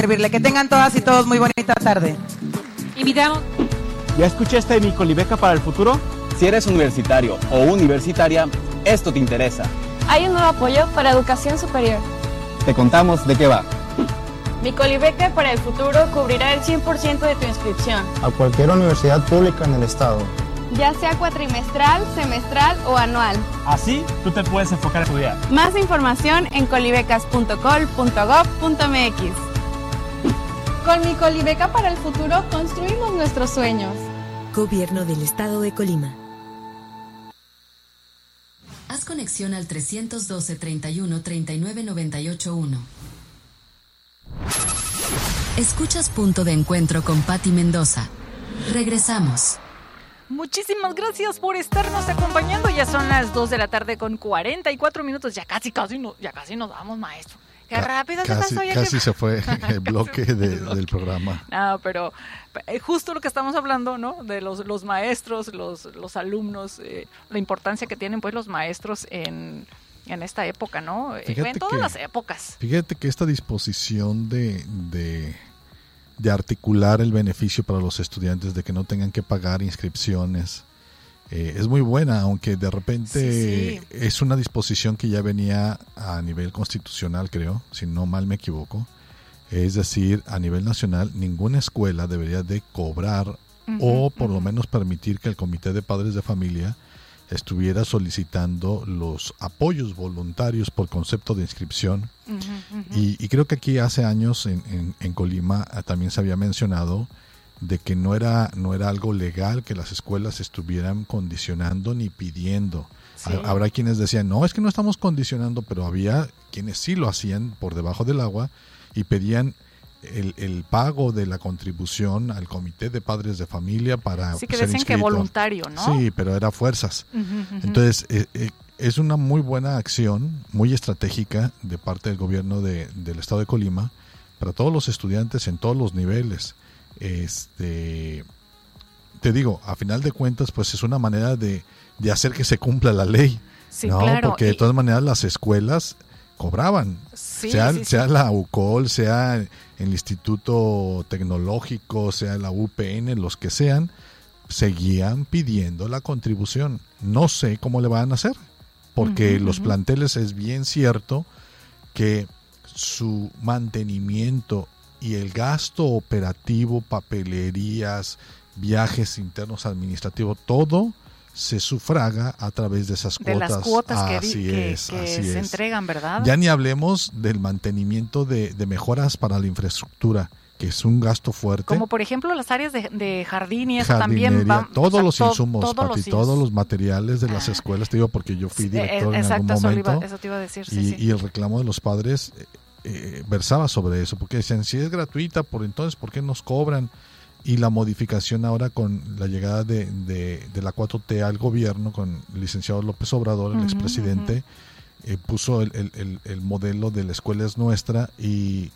servirle. Que tengan todas y todos muy bonita tarde. Invitamos. ¿Ya escuchaste mi Colibeca para el futuro? Si eres universitario o universitaria, esto te interesa. Hay un nuevo apoyo para educación superior. Te contamos de qué va. Mi Colibeca para el futuro cubrirá el 100% de tu inscripción a cualquier universidad pública en el estado, ya sea cuatrimestral, semestral o anual. Así tú te puedes enfocar a estudiar. Más información en colibecas.col.gov.mx. Con mi Colibeca para el futuro construimos nuestros sueños. Gobierno del Estado de Colima. Haz conexión al 312 31 39 98 1. Escuchas Punto de Encuentro con Patti Mendoza. Regresamos. Muchísimas gracias por estarnos acompañando. Ya son las 2 de la tarde con 44 minutos. Ya casi nos vamos, maestro. Qué rápido se pasó. Casi se fue el bloque del programa. No, pero justo lo que estamos hablando, ¿no? De los maestros, los alumnos, la importancia que tienen pues los maestros en esta época, ¿no? En todas las épocas. Fíjate que esta disposición de articular el beneficio para los estudiantes de que no tengan que pagar inscripciones es muy buena, aunque de repente sí. Es una disposición que ya venía a nivel constitucional, creo, si no mal me equivoco. Es decir, a nivel nacional, ninguna escuela debería de cobrar o por lo menos permitir que el Comité de Padres de Familia estuviera solicitando los apoyos voluntarios por concepto de inscripción. Y creo que aquí hace años en Colima también se había mencionado de que no era algo legal que las escuelas estuvieran condicionando ni pidiendo. Sí. Habrá quienes decían, no, es que no estamos condicionando, pero había quienes sí lo hacían por debajo del agua y pedían el pago de la contribución al Comité de Padres de Familia para sí, que ser decían inscrito. Que voluntario, ¿no? Sí, pero era fuerzas. Entonces, es una muy buena acción, muy estratégica de parte del gobierno del estado de Colima para todos los estudiantes en todos los niveles. Te digo, a final de cuentas, pues es una manera de hacer que se cumpla la ley, sí, ¿no? Claro. Porque de todas maneras las escuelas cobraban, sí, sea la UCOL, sea el Instituto Tecnológico, sea la UPN, los que sean, seguían pidiendo la contribución. No sé cómo le van a hacer, porque los planteles es bien cierto que su mantenimiento y el gasto operativo, papelerías, viajes internos administrativos, todo se sufraga a través de esas cuotas. De las cuotas que se entregan, ¿verdad? Ya ni hablemos del mantenimiento de mejoras para la infraestructura, que es un gasto fuerte. Como por ejemplo las áreas de jardín y eso también van. Todos los insumos, todos los materiales de las escuelas, te digo porque yo fui director en algún momento. Eso te iba a decir, y el reclamo de los padres versaba sobre eso, porque decían, si es gratuita, entonces ¿por qué nos cobran? Y la modificación ahora con la llegada de la 4T al gobierno, con el licenciado López Obrador, el expresidente, puso el modelo de la escuela es nuestra y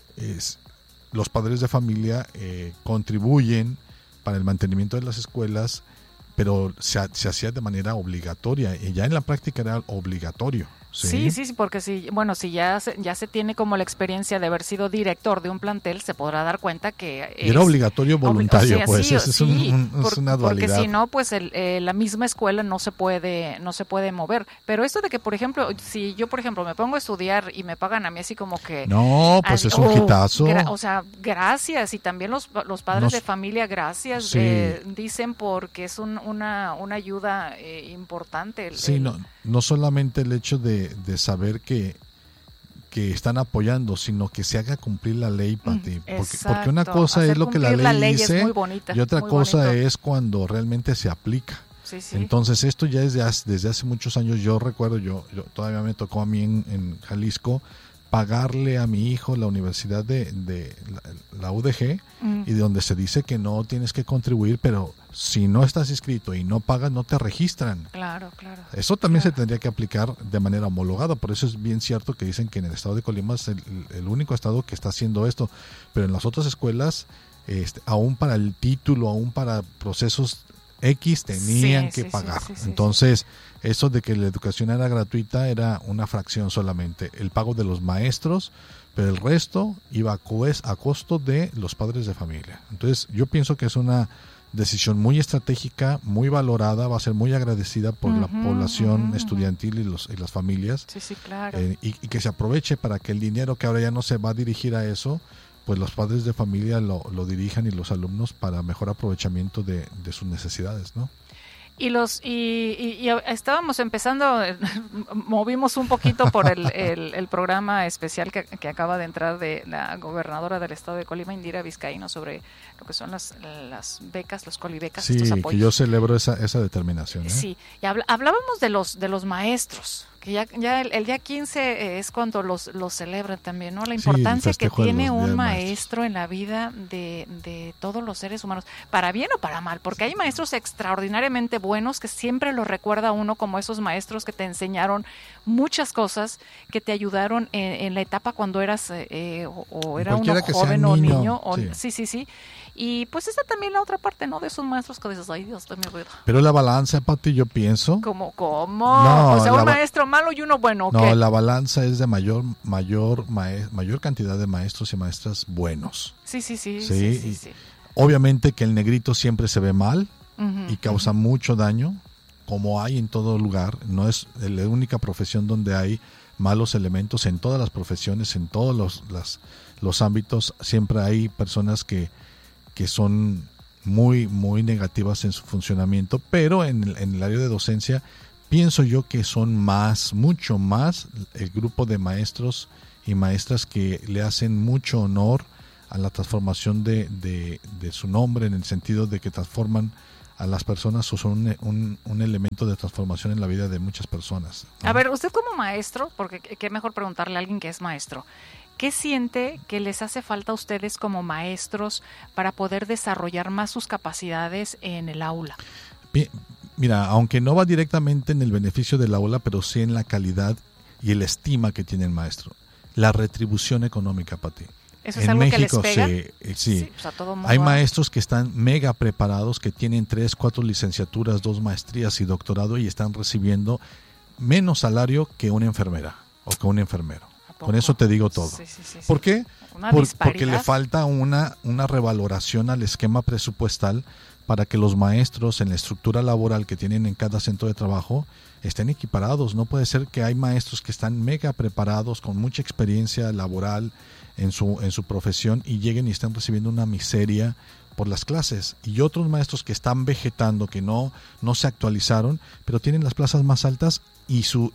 los padres de familia contribuyen para el mantenimiento de las escuelas, pero se hacía de manera obligatoria y ya en la práctica era obligatorio. Sí, porque si ya se tiene como la experiencia de haber sido director de un plantel, se podrá dar cuenta que era obligatorio voluntario, es una dualidad. Porque si no, pues la misma escuela no se puede mover. Pero esto de que, por ejemplo, si yo, por ejemplo, me pongo a estudiar y me pagan a mí así como que... No, pues es un hitazo. Gracias. Y también los padres de familia, gracias, dicen porque es una ayuda importante. No solamente el hecho de saber que están apoyando, sino que se haga cumplir la ley, Pati. Porque una cosa es lo que la ley dice bonita, y otra cosa es cuando realmente se aplica. Sí. Entonces esto ya es desde hace muchos años. Yo recuerdo, yo todavía me tocó a mí en Jalisco pagarle a mi hijo la universidad de la UDG y de donde se dice que no tienes que contribuir, pero si no estás inscrito y no pagas, no te registran. Claro. Eso también se tendría que aplicar de manera homologada, por eso es bien cierto que dicen que en el estado de Colima es el único estado que está haciendo esto, pero en las otras escuelas, aún para el título, aún para procesos X tenían que sí, pagar. sí. Entonces, eso de que la educación era gratuita era una fracción solamente. El pago de los maestros, pero el resto iba a costo de los padres de familia. Entonces, yo pienso que es una decisión muy estratégica, muy valorada, va a ser muy agradecida por la población estudiantil y las familias. Sí, claro. Y que se aproveche para que el dinero que ahora ya no se va a dirigir a eso, pues los padres de familia lo dirijan y los alumnos para mejor aprovechamiento de sus necesidades, ¿no? Y estábamos empezando, movimos un poquito por el programa especial que acaba de entrar de la gobernadora del estado de Colima, Indira Vizcaíno, sobre lo que son las becas, los colibecas, sí, estos apoyos. Que yo celebro esa determinación. Sí, y hablábamos de los maestros, que ya el día 15 es cuando los celebran también, ¿no? La importancia que tiene un maestro en la vida de todos los seres humanos, para bien o para mal, porque hay maestros extraordinariamente buenos que siempre los recuerda a uno como esos maestros que te enseñaron muchas cosas, que te ayudaron en la etapa cuando eras o era uno joven o niño. Sí. Y pues esa también la otra parte, ¿no? De esos maestros que dices, ay Dios, mi vida. Pero la balanza, Pati, yo pienso. ¿Cómo? No, o sea, un maestro malo y uno bueno. ¿o no, qué? la balanza es de mayor cantidad de maestros y maestras buenos. Sí. Obviamente que el negrito siempre se ve mal y causa mucho daño, como hay en todo lugar. No es la única profesión donde hay malos elementos. En todas las profesiones, en todos los ámbitos, siempre hay personas que son muy, muy negativas en su funcionamiento, pero en el área de docencia pienso yo que son mucho más el grupo de maestros y maestras que le hacen mucho honor a la transformación de su nombre, en el sentido de que transforman a las personas o son un elemento de transformación en la vida de muchas personas, ¿no? A ver, usted como maestro, porque qué mejor preguntarle a alguien que es maestro, ¿qué siente que les hace falta a ustedes como maestros para poder desarrollar más sus capacidades en el aula? Mira, aunque no va directamente en el beneficio del aula, pero sí en la calidad y el estima que tiene el maestro. La retribución económica, Pati. ¿Eso es algo México, que les pega? Sí. O sea, todo mundo hay maestros que están mega preparados, que tienen 3, 4 licenciaturas, 2 maestrías y doctorado y están recibiendo menos salario que una enfermera o que un enfermero. Con eso te digo todo. Sí. ¿Por qué? Porque le falta una revaloración al esquema presupuestal para que los maestros en la estructura laboral que tienen en cada centro de trabajo estén equiparados. No puede ser que hay maestros que están mega preparados, con mucha experiencia laboral en su profesión, y lleguen y estén recibiendo una miseria por las clases, y otros maestros que están vegetando, que no se actualizaron, pero tienen las plazas más altas y su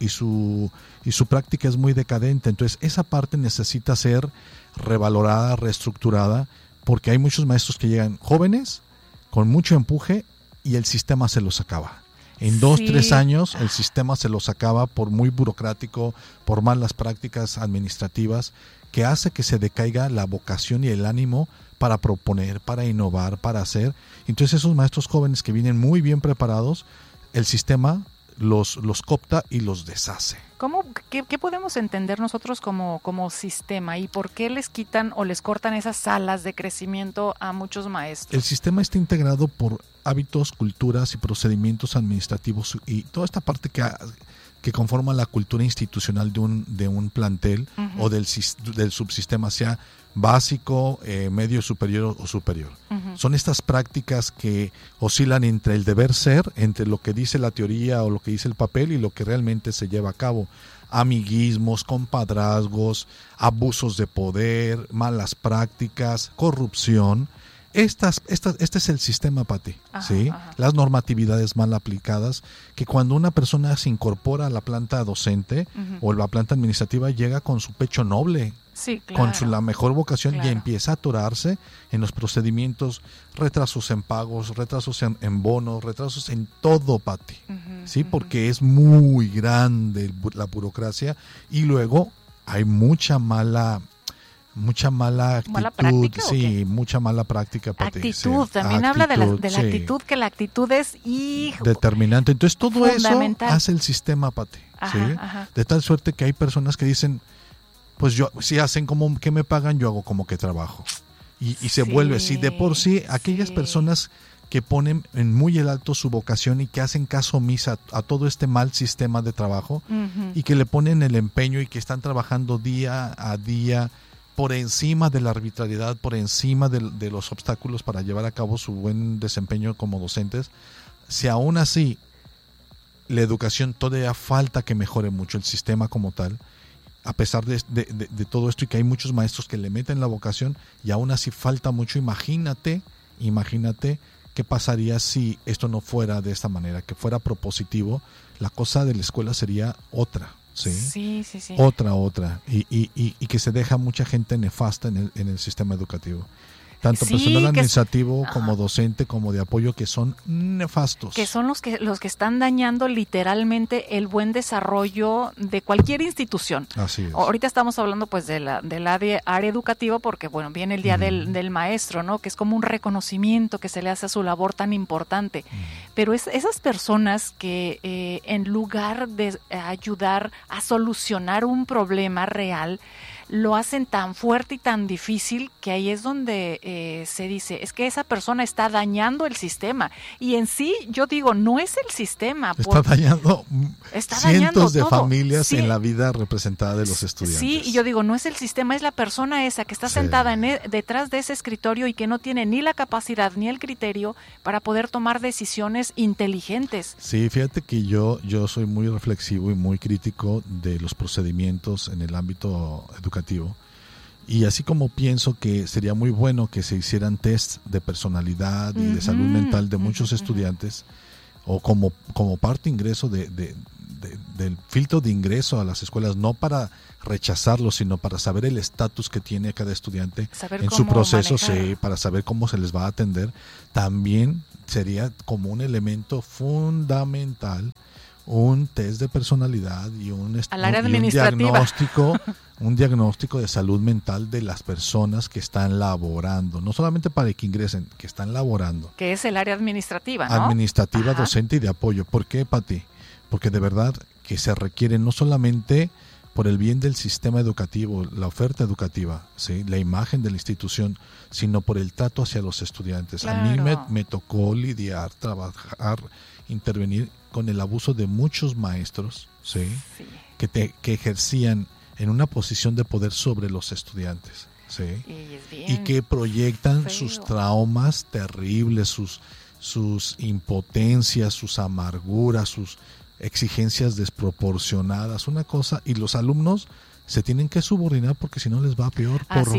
práctica es muy decadente. Entonces esa parte necesita ser revalorada, reestructurada, porque hay muchos maestros que llegan jóvenes con mucho empuje y el sistema se los acaba. En 2-3 años el sistema se los acaba por muy burocrático, por malas prácticas administrativas, que hace que se decaiga la vocación y el ánimo para proponer, para innovar, para hacer. Entonces esos maestros jóvenes que vienen muy bien preparados, el sistema los coopta y los deshace. ¿Qué podemos entender nosotros como sistema, y por qué les quitan o les cortan esas alas de crecimiento a muchos maestros? El sistema está integrado por hábitos, culturas y procedimientos administrativos y toda esta parte que conforma la cultura institucional de un plantel o del subsistema, sea básico, medio superior o superior. Son estas prácticas que oscilan entre el deber ser, entre lo que dice la teoría o lo que dice el papel y lo que realmente se lleva a cabo. Amiguismos, compadrazgos, abusos de poder, malas prácticas, corrupción. Este es el sistema, Pati, ¿sí? Las normatividades mal aplicadas, que cuando una persona se incorpora a la planta docente o la planta administrativa, llega con su pecho noble, con la mejor vocación, y empieza a atorarse en los procedimientos, retrasos en pagos, retrasos en bonos, retrasos en todo, Pati, ¿sí? Porque es muy grande la burocracia, y luego hay mucha mala actitud, sí, mucha mala práctica. Actitud, también habla de la actitud, que la actitud es determinante. Entonces todo eso hace el sistema, Pati, ¿sí? De tal suerte que hay personas que dicen, pues yo, si hacen como que me pagan, yo hago como que trabajo. y se vuelve, si de por sí aquellas personas que ponen en muy el alto su vocación y que hacen caso omiso a todo este mal sistema de trabajo, y que le ponen el empeño y que están trabajando día a día por encima de la arbitrariedad, por encima de los obstáculos para llevar a cabo su buen desempeño como docentes, si aún así la educación todavía falta que mejore mucho el sistema como tal, a pesar de todo esto, y que hay muchos maestros que le meten la vocación y aún así falta mucho, imagínate qué pasaría si esto no fuera de esta manera, que fuera propositivo. La cosa de la escuela sería otra, ¿sí? Sí. Otra, y que se deja mucha gente nefasta en el sistema educativo. Tanto personal administrativo como docente, como de apoyo, que son nefastos. Que son los que están dañando literalmente el buen desarrollo de cualquier institución. Así es. Ahorita estamos hablando pues del área educativa, porque bueno, viene el día del maestro, ¿no? Que es como un reconocimiento que se le hace a su labor tan importante. Pero esas personas que en lugar de ayudar a solucionar un problema real, lo hacen tan fuerte y tan difícil, que ahí es donde se dice, es que esa persona está dañando el sistema. Y en sí, yo digo, no es el sistema. Está dañando cientos de todo. Familias en la vida representada de los estudiantes. Sí, y yo digo, no es el sistema, es la persona esa que está sentada detrás de ese escritorio y que no tiene ni la capacidad ni el criterio para poder tomar decisiones inteligentes. Sí, fíjate que yo soy muy reflexivo y muy crítico de los procedimientos en el ámbito educativo. Y así como pienso que sería muy bueno que se hicieran test de personalidad y de salud mental de muchos estudiantes, o como parte ingreso del filtro de ingreso a las escuelas, no para rechazarlos, sino para saber el estatus que tiene cada estudiante en su proceso, para saber cómo se les va a atender, también sería como un elemento fundamental un test de personalidad y un diagnóstico de salud mental de las personas que están laborando, no solamente para que ingresen, que están laborando. Que es el área administrativa, ¿no? Administrativa, docente y de apoyo. ¿Por qué, Pati? Porque de verdad que se requiere no solamente por el bien del sistema educativo, la oferta educativa, ¿sí?, la imagen de la institución, sino por el trato hacia los estudiantes. Claro. A mí me tocó lidiar, trabajar, intervenir con el abuso de muchos maestros, ¿sí? Que ejercían en una posición de poder sobre los estudiantes, ¿sí? Y que proyectan sus traumas terribles, sus impotencias, sus amarguras, sus exigencias desproporcionadas, una cosa, y los alumnos se tienen que subordinar porque si no les va peor, por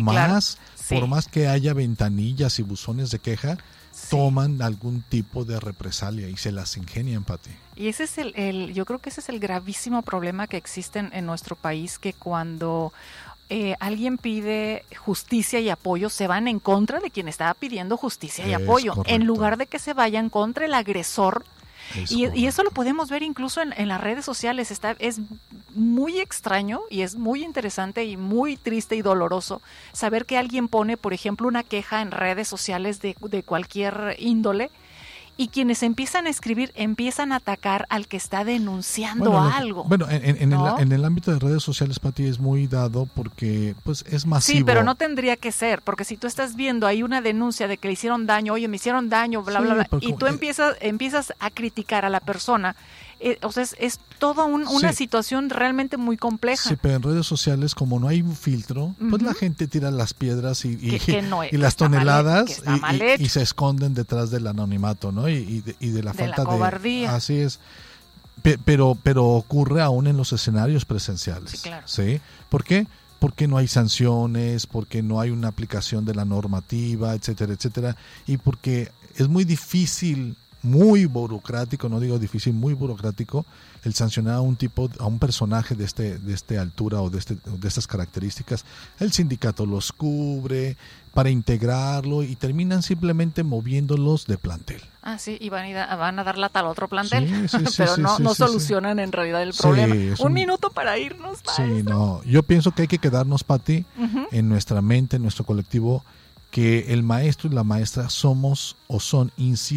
más que haya ventanillas y buzones de queja, toman algún tipo de represalia y se las ingenian, Pati. Y ese es yo creo que ese es el gravísimo problema que existe en nuestro país, que cuando alguien pide justicia y apoyo, se van en contra de quien estaba pidiendo justicia y apoyo, en lugar de que se vayan contra el agresor. Y eso lo podemos ver incluso en las redes sociales. Es muy extraño y es muy interesante y muy triste y doloroso saber que alguien pone, por ejemplo, una queja en redes sociales de cualquier índole, y quienes empiezan a escribir empiezan a atacar al que está denunciando algo. Bueno, en el ámbito de redes sociales, Pati, es muy dado porque pues es masivo. Sí, pero no tendría que ser, porque si tú estás viendo ahí una denuncia de que le hicieron daño, oye, me hicieron daño, bla, bla, bla, y tú empiezas a criticar a la persona, o sea, es toda una situación realmente muy compleja. Sí, pero en redes sociales, como no hay un filtro, pues la gente tira las piedras y las toneladas y se esconden detrás del anonimato, ¿no? Y de la falta de cobardía. Así es. Pero ocurre aún en los escenarios presenciales. Sí, claro. ¿Sí? ¿Por qué? Porque no hay sanciones, porque no hay una aplicación de la normativa, etcétera, etcétera, y porque es muy difícil, muy burocrático, no digo difícil, muy burocrático, el sancionar a un personaje de este altura o de estas características. El sindicato los cubre para integrarlo y terminan simplemente moviéndolos de plantel. Ah, sí, y van a dar lata al otro plantel, sí, pero no solucionan en realidad el problema. Un minuto para irnos, maestro. Sí, no, yo pienso que hay que quedarnos, Pati, en nuestra mente, en nuestro colectivo, que el maestro y la maestra somos o son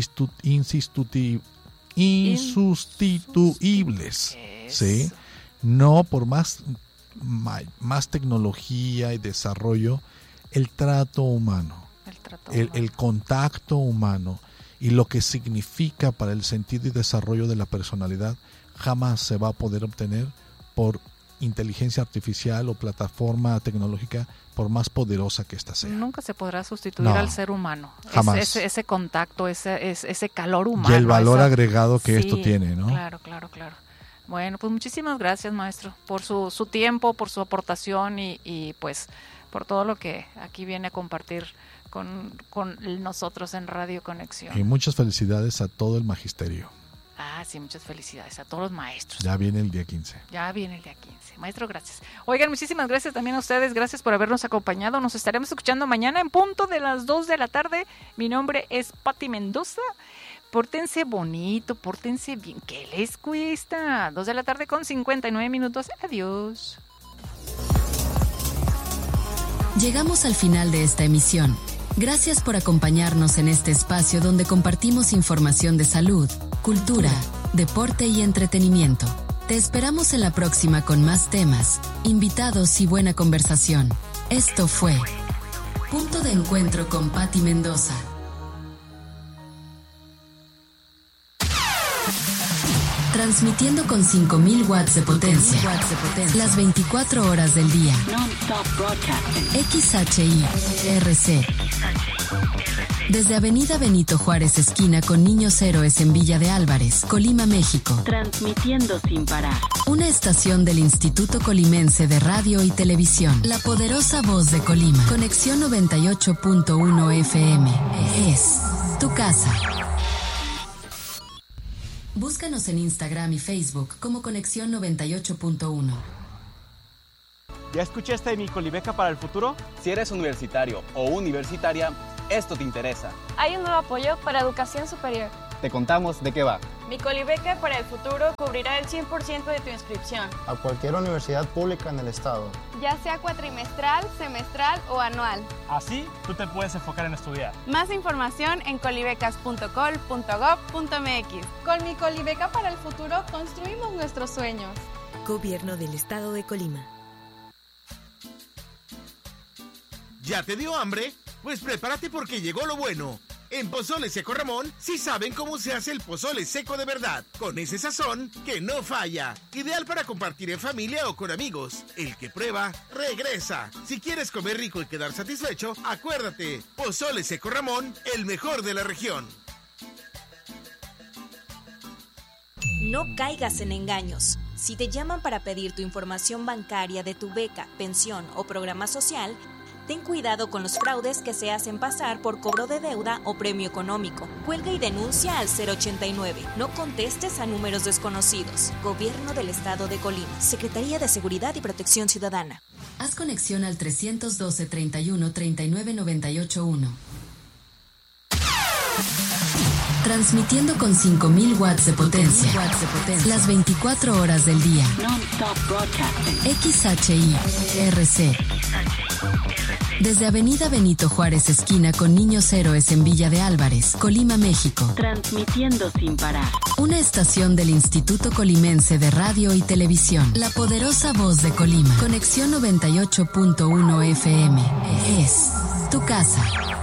insustituibles, ¿sí? No por más tecnología y desarrollo, el trato humano, el contacto humano y lo que significa para el sentido y desarrollo de la personalidad jamás se va a poder obtener por inteligencia artificial o plataforma tecnológica, por más poderosa que ésta sea. Nunca se podrá sustituir al ser humano. Jamás. Ese contacto, ese calor humano. Y el valor agregado que esto tiene, ¿no? Claro. Bueno, pues muchísimas gracias, maestro, por su tiempo, por su aportación y pues por todo lo que aquí viene a compartir con nosotros en Radio Conexión. Y muchas felicidades a todo el magisterio. Sí, muchas felicidades a todos los maestros. Ya viene el día 15. Maestro, gracias. Oigan, muchísimas gracias también a ustedes. Gracias por habernos acompañado. Nos estaremos escuchando mañana en punto de las 2 de la tarde. Mi nombre es Pati Mendoza. Pórtense bonito, pórtense bien. ¿Qué les cuesta? 2 de la tarde con 59 minutos. Adiós. Llegamos al final de esta emisión. Gracias por acompañarnos en este espacio donde compartimos información de salud, cultura, deporte y entretenimiento. Te esperamos en la próxima con más temas, invitados y buena conversación. Esto fue Punto de Encuentro con Pati Mendoza. Transmitiendo con 5.000 watts de potencia. Las 24 horas del día. XHI-RC. Desde Avenida Benito Juárez, esquina con Niños Héroes en Villa de Álvarez, Colima, México. Transmitiendo sin parar. Una estación del Instituto Colimense de Radio y Televisión. La poderosa voz de Colima. Conexión 98.1 FM. Es tu casa. Búscanos en Instagram y Facebook como Conexión 98.1. ¿Ya escuchaste de mi Colibeca para el futuro? Si eres universitario o universitaria, esto te interesa. Hay un nuevo apoyo para educación superior. Te contamos de qué va. Mi Colibeca para el futuro cubrirá el 100% de tu inscripción. A cualquier universidad pública en el estado. Ya sea cuatrimestral, semestral o anual. Así, tú te puedes enfocar en estudiar. Más información en colibecas.col.gov.mx. Con mi Colibeca para el futuro construimos nuestros sueños. Gobierno del Estado de Colima. ¿Ya te dio hambre? Pues prepárate porque llegó lo bueno. En Pozole Seco Ramón sí saben cómo se hace el pozole seco de verdad, con ese sazón que no falla. Ideal para compartir en familia o con amigos. El que prueba, regresa. Si quieres comer rico y quedar satisfecho, acuérdate, Pozole Seco Ramón, el mejor de la región. No caigas en engaños. Si te llaman para pedir tu información bancaria de tu beca, pensión o programa social, ten cuidado con los fraudes que se hacen pasar por cobro de deuda o premio económico. Cuelga y denuncia al 089. No contestes a números desconocidos. Gobierno del Estado de Colima. Secretaría de Seguridad y Protección Ciudadana. Haz conexión al 312 31 39 98 1. Transmitiendo con 5.000 watts de potencia. Las 24 horas del día. XHI-RC. Desde Avenida Benito Juárez, esquina con Niños Héroes en Villa de Álvarez, Colima, México. Transmitiendo sin parar. Una estación del Instituto Colimense de Radio y Televisión. La poderosa voz de Colima. Conexión 98.1 FM. Es tu casa.